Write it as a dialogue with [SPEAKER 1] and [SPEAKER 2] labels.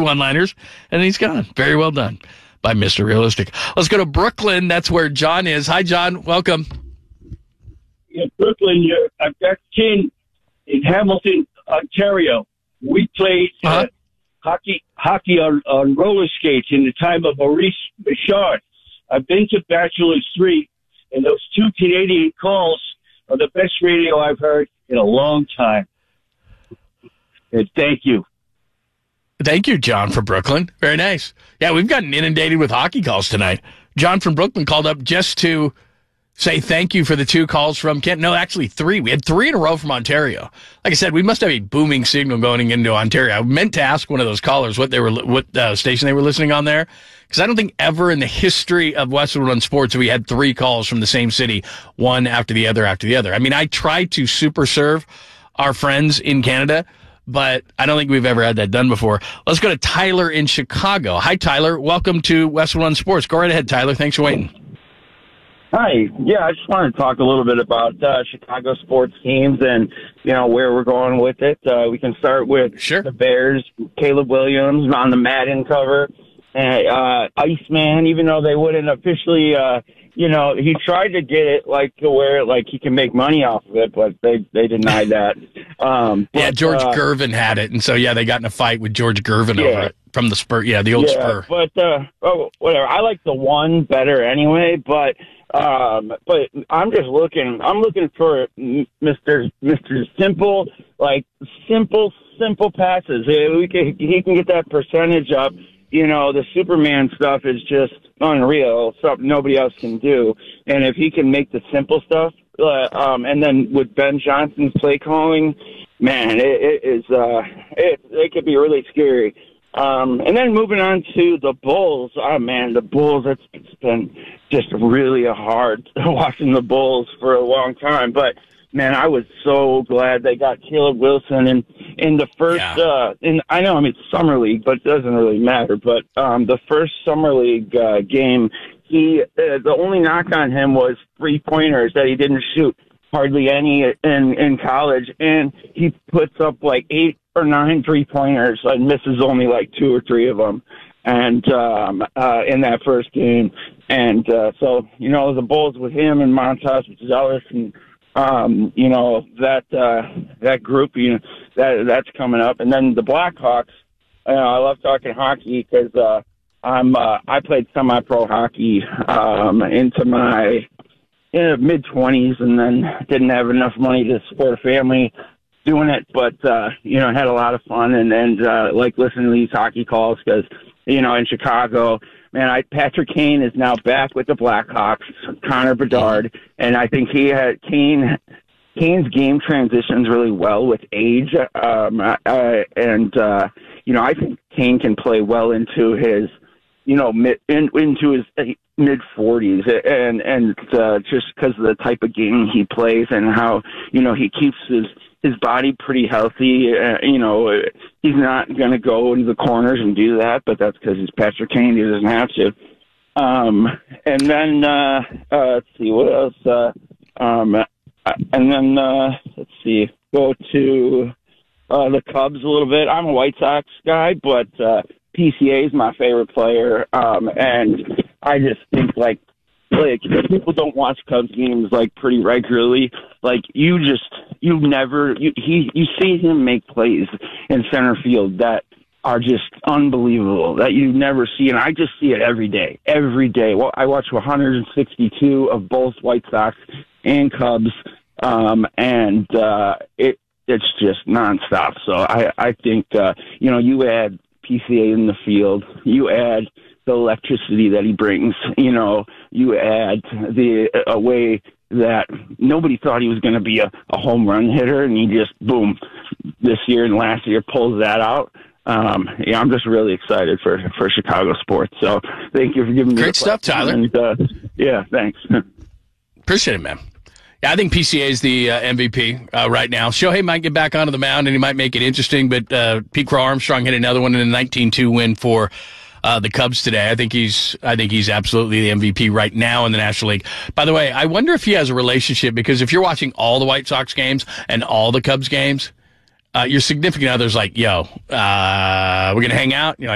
[SPEAKER 1] one-liners, and he's gone. Very well done by Mr. Realistic. Let's go to Brooklyn. That's where John is. Hi, John. Welcome.
[SPEAKER 2] Yeah, Brooklyn. I've got kin in Hamilton, Ontario. We played hockey on roller skates in the time of Maurice Richard. I've been to Bachelor's 3, and those 2 Canadian calls are the best radio I've heard in a long time. And thank you.
[SPEAKER 1] Thank you, John from Brooklyn. Very nice. Yeah, we've gotten inundated with hockey calls tonight. John from Brooklyn called up just to say thank you for the 2 calls from Kent. No, actually 3. We had 3 in a row from Ontario. Like I said, we must have a booming signal going into Ontario. I meant to ask one of those callers what station they were listening on there, because I don't think ever in the history of Westwood One Sports we had 3 calls from the same city, one after the other after the other. I mean, I try to super serve our friends in Canada, but I don't think we've ever had that done before. Let's go to Tyler in Chicago. Hi, Tyler. Welcome to Westwood One Sports. Go right ahead, Tyler. Thanks for waiting.
[SPEAKER 3] Hi. Yeah, I just wanted to talk a little bit about Chicago sports teams and, where we're going with it. We can start with the Bears, Caleb Williams on the Madden cover, and Iceman, even though they wouldn't officially, he tried to get it to where he can make money off of it, but they denied that.
[SPEAKER 1] George Gervin had it, and so they got in a fight with George Gervin over it from the Spur. Yeah, the old Spur.
[SPEAKER 3] But whatever. I like the one better anyway, but I'm just looking. I'm looking for Mr. Simple, simple passes. He can get that percentage up. The Superman stuff is just unreal. Something nobody else can do. And if he can make the simple stuff, and then with Ben Johnson's play calling, man, it could be really scary. And then moving on to the Bulls. Oh man, the Bulls. It's been just really hard watching the Bulls for a long time, but. Man, I was so glad they got Caleb Wilson in the first. I know, it's summer league, but it doesn't really matter. But the first summer league game, the only knock on him was 3-pointers that he didn't shoot hardly any in college, and he puts up 8 or 9 3-pointers and misses only 2 or 3 of them, and in that first game, and so the Bulls with him and Montas Zealous and. That group, that's coming up. And then the Blackhawks, I love talking hockey because I played semi-pro hockey into my mid-20s and then didn't have enough money to support a family doing it. But, had a lot of fun and like listening to these hockey calls because, in Chicago – man, Patrick Kane is now back with the Blackhawks, Connor Bedard, and I think Kane's game transitions really well with age, I think Kane can play well into his, into his mid-40s, and just because of the type of game he plays and how he keeps his body pretty healthy. He's not going to go into the corners and do that, but that's because he's Patrick Kane. He doesn't have to. And then let's see what else. And then let's see. Go to the Cubs a little bit. I'm a White Sox guy, but PCA is my favorite player, and I just think people don't watch Cubs games pretty regularly. You see him make plays in center field that are just unbelievable that you never see, and I just see it every day. Every day. Well, I watch 162 of both White Sox and Cubs, and it's just nonstop. So I think you add PCA in the field, you add the electricity that he brings, you add a way that nobody thought he was going to be a home run hitter, and he just, boom, this year and last year pulls that out. I'm just really excited for Chicago sports. So thank you for giving me
[SPEAKER 1] great stuff, Tyler.
[SPEAKER 3] And, thanks.
[SPEAKER 1] Appreciate it, man. Yeah, I think PCA is the MVP right now. Shohei might get back onto the mound, and he might make it interesting, but Pete Crow Armstrong hit another one in a 19-2 win for the Cubs today. I think he's absolutely the MVP right now in the National League. By the way, I wonder if he has a relationship, because if you're watching all the White Sox games and all the Cubs games, your significant other's like, yo, we're going to hang out. You're like,